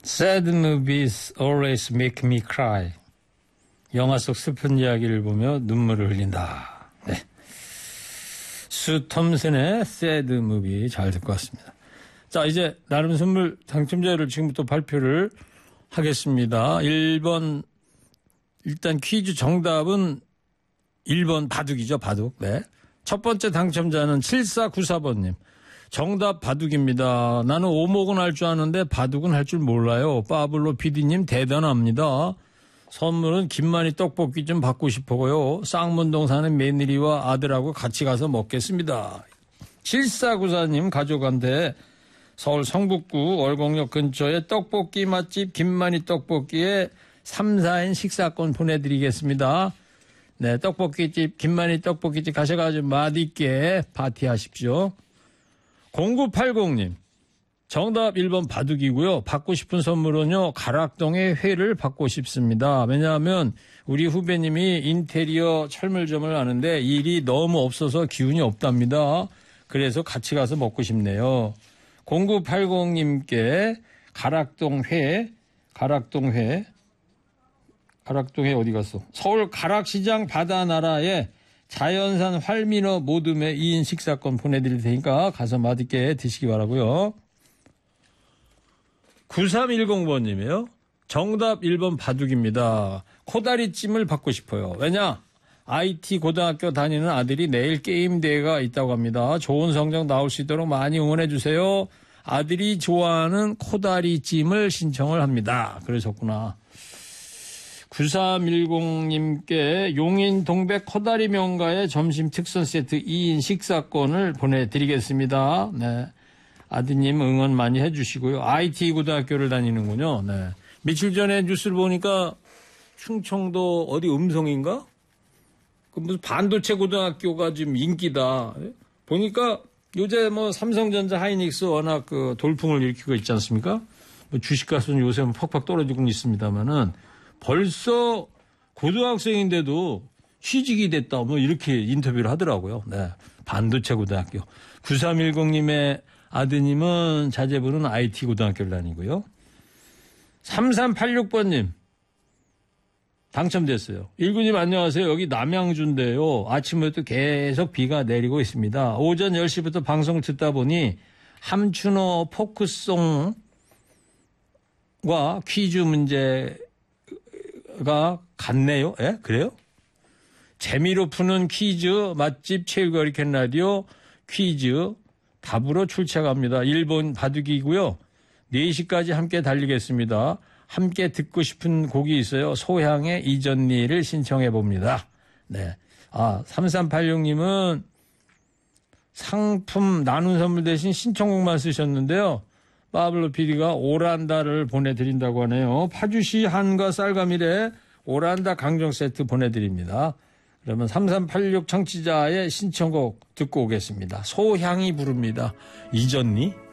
Sad movies always make me cry. 영화 속 슬픈 이야기를 보며 눈물을 흘린다. 네. 수 톰슨의 Sad movie 잘 듣고 왔습니다. 자, 이제 나름 선물 당첨자를 지금부터 발표를 하겠습니다. 1번 일단 퀴즈 정답은 1번 바둑이죠. 바둑. 네. 첫 번째 당첨자는 7494번님. 정답 바둑입니다. 나는 오목은 할 줄 아는데 바둑은 할 줄 몰라요. 빠블로 PD님 대단합니다. 선물은 김만희 떡볶이 좀 받고 싶어요. 쌍문동 사는 며느리와 아들하고 같이 가서 먹겠습니다. 7494님 가족한테 서울 성북구 월곡역 근처에 떡볶이 맛집 김만희 떡볶이에 3, 4인 식사권 보내드리겠습니다. 네, 떡볶이집 김만희 떡볶이집 가셔가지고 맛있게 파티하십시오. 0980님 정답 1번 바둑이고요. 받고 싶은 선물은요. 가락동의 회를 받고 싶습니다. 왜냐하면 우리 후배님이 인테리어 철물점을 하는데 일이 너무 없어서 기운이 없답니다. 그래서 같이 가서 먹고 싶네요. 0980님께 가락동 회 어디 갔어? 서울 가락시장 바다나라에 자연산 활민어 모듬에 2인 식사권 보내드릴 테니까 가서 맛있게 드시기 바라고요. 9310번님이에요. 정답 1번 바둑입니다. 코다리찜을 받고 싶어요. 왜냐? IT 고등학교 다니는 아들이 내일 게임 대회가 있다고 합니다. 좋은 성적 나올 수 있도록 많이 응원해 주세요. 아들이 좋아하는 코다리찜을 신청을 합니다. 그러셨구나. 9310님께 용인 동백 코다리 명가의 점심 특선 세트 2인 식사권을 보내드리겠습니다. 네. 아드님 응원 많이 해주시고요. IT 고등학교를 다니는군요. 네. 며칠 전에 뉴스를 보니까 충청도 어디 음성인가? 그 무슨 반도체 고등학교가 지금 인기다. 보니까 요새 뭐 삼성전자 하이닉스 워낙 그 돌풍을 일으키고 있지 않습니까? 뭐 주식가는 요새 퍽퍽 떨어지고 있습니다만은 벌써 고등학생인데도 취직이 됐다 뭐 이렇게 인터뷰를 하더라고요. 네. 반도체 고등학교. 9310님의 아드님은 자제분은 IT 고등학교를 다니고요. 3386번님 당첨됐어요. 일구님 안녕하세요. 여기 남양주인데요. 아침부터 계속 비가 내리고 있습니다. 오전 10시부터 방송을 듣다 보니 함춘호 포크송과 퀴즈 문제가 같네요. 예? 그래요? 재미로 푸는 퀴즈 맛집 체육거리 캔라디오 퀴즈 답으로 출첵합니다. 1번 바둑이고요. 4시까지 함께 달리겠습니다. 함께 듣고 싶은 곡이 있어요. 소향의 이전니를 신청해 봅니다. 네. 3386님은 상품 나눈 선물 대신 신청곡만 쓰셨는데요. 파블로 PD가 오란다를 보내드린다고 하네요. 파주시 한과 쌀가밀에 오란다 강정 세트 보내드립니다. 그러면 3386 청취자의 신청곡 듣고 오겠습니다. 소향이 부릅니다. 이전니.